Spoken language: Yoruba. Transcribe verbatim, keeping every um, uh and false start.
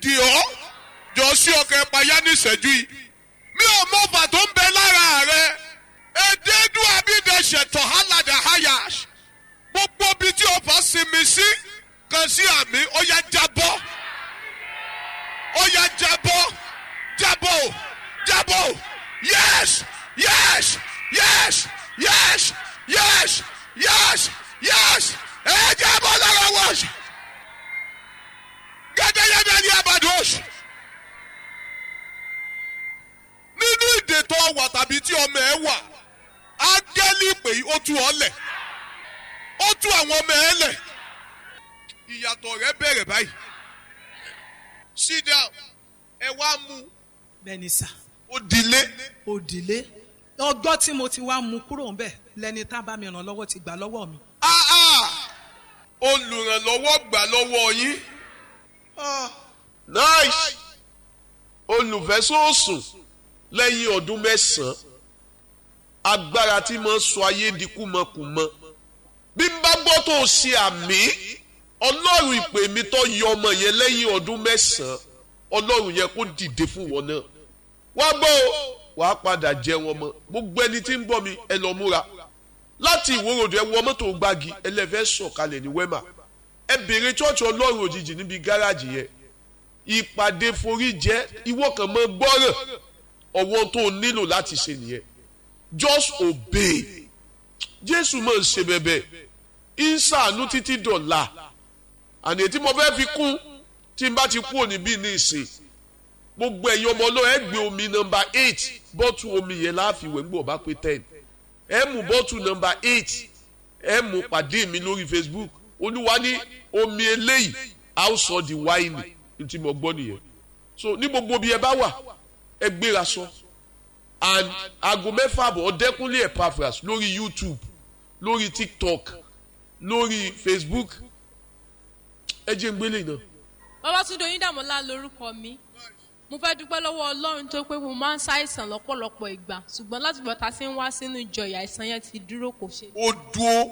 dì ọ́ jọ sí ọkọ̀ ẹ̀páyá ní ìṣẹ́jú yìí mi ò mọ ọba tó ń bẹ lára rẹ èdèdú abídẹ̀ṣẹ̀ tọ̀hálàdà hayash gbogbo ibi tí o bá sinmi sí kan sí àmì ó yá jábọ́ ó yá jábọ́ jábọ́ jábọ́ yes yes yes yes yes yes yes ẹ jábọ́ lára wọ́ọ̀ṣì gẹ́gẹ́yẹ́dẹ́ ní abadosh nínú ìdè tó wà tàbí tí ọmọ ẹ wà áńgẹ́lì pé ó tú ọ lẹ̀ ó tú àwọn ọmọ ẹ lẹ̀ ìyàtọ̀ rẹ bẹ̀rẹ̀ báyìí sit down ẹ wá mú bẹ́ẹ̀ni sà òdìlé òdìlé ọgbọ́n tí mo ti wá mú kúrò ńbẹ̀ lẹni tá bá mi ràn lọ́wọ́ ti gbà lọ́wọ́ mi. ah ah olùrànlọ́wọ́ gbà lọ́wọ́ yín nice olùfẹ́sọ̀sùn lẹ́yìn ọdún mẹ́sàn-án agbára tí mo ń sọ ayé di kúmọkùmọ bí n bá gbọ́ tó ṣe àmì ọlọ́run ìpè mi tó yọ ọmọ yẹn lẹ́yìn ọdún mẹ́sàn-án ọlọ́run yẹn kó dìde fún wọn náà wá gbọ́ wàá padà jẹ wọn mọ́ gbogbo ẹni tí ń bọ̀ mi ẹ lọ múra láti ìwòròdú ẹ wọ mọ́tò gbági ẹlẹ́fẹ́ sọ̀kalẹ̀ ní wẹ́mà ẹ bèrè chọ́ọ̀chì ọlọ́run òjijì níbi gáràjì yẹn ìpàdé forí jẹ́ ìwọ kan mọ́ gbọ́ràn ọwọ́ tó nílò láti ṣe nìyẹn just obey jésù máa ń ṣe bẹ́ẹ̀ ń ṣàánú títí dọ̀la àní tí mo fẹ́ fi kún tí n bá ti kú òní bí ní ìsìn gbogbo ẹ̀yin ọmọ ọlọ́run ẹ gbé omi nọmba eight bọ́tù omi yẹn láàfin ìwé ńgbọ̀ bá pé ten ẹ mú bọ́tù nọmba eight ẹ mú pàdé mi lórí Facebook olúwa ní omi eléyìí a ó sọ di wáìnì tí mo gbọ́ nìyẹn so ní gbogbo bí ẹ bá wà ẹ gbéra sọ and aago mẹ́fà àbọ̀ ọ̀dẹ́kúnlé Epaphras lórí YouTube lórí TikTok lórí Facebook ẹ jẹ́ ń gbélé náà. Babátúndé Oyíndàmọ́lá lórúkọ mi mo fẹ́ dúpẹ́ lọ́wọ́ Ọlọ́run tó pé mo máa ń ṣàìsàn lọ́pọ̀lọpọ̀ ìgbà ṣùgbọ́n láti bọ̀ tá a ṣe ń wá sínú ìjọ ìyà àìsàn yẹn ti dúró kò ṣe. ó dúró